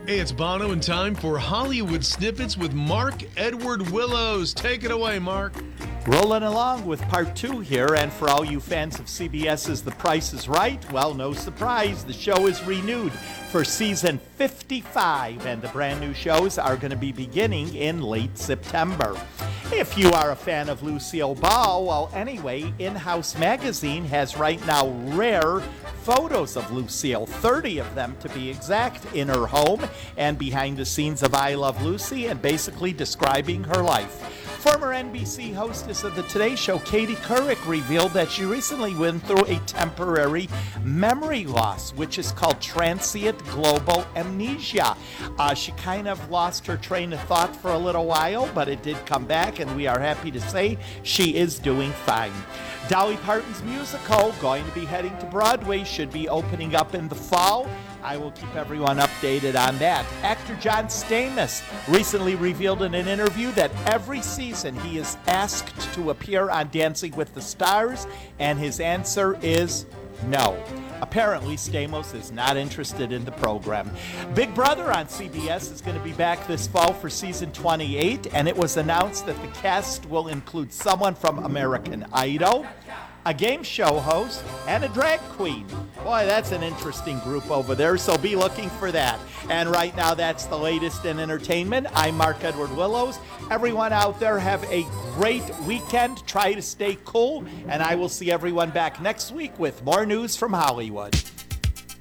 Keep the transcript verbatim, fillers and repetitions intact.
Hey, it's Bono and time for Hollywood Snippets with Mark Edward Willows. Take it away, Mark. Rolling along with part two here, and for all you fans of CBS's The Price is Right, well, no surprise, the show is renewed for season fifty-five, and the brand new shows are going to be beginning in late September. If you are a fan of Lucille Ball, well, anyway, In-House Magazine has right now rare photos of Lucille, thirty of them to be exact, in her home and behind the scenes of I Love Lucy, and basically describing her life. Former N B C hostess of the Today Show, Katie Couric, revealed that she recently went through a temporary memory loss, which is called transient global amnesia. Uh, she kind of lost her train of thought for a little while, but it did come back, and we are happy to say she is doing fine. Dolly Parton's musical, going to be heading to Broadway, should be opening up in the fall. I will keep everyone updated on that. Actor John Stamos recently revealed in an interview that every season he is asked to appear on Dancing with the Stars, and his answer is no. Apparently, Stamos is not interested in the program. Big Brother on C B S is going to be back this fall for season twenty-eight, and it was announced that the cast will include someone from American Idol, a game show host, and a drag queen. Boy, that's an interesting group over there, so be looking for that. And right now, that's the latest in entertainment. I'm Mark Edward Willows. Everyone out there, have a great weekend. Try to stay cool, and I will see everyone back next week with more news from Hollywood.